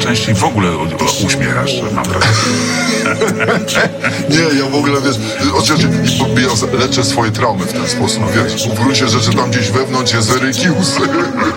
najczęściej w ogóle uśmiechasz, mam wrażenie. Nie, ja w ogóle, wiesz, oczywiście ja leczę swoje traumy w ten sposób, wiesz. W gruncie rzeczy tam gdzieś wewnątrz jest Erykius.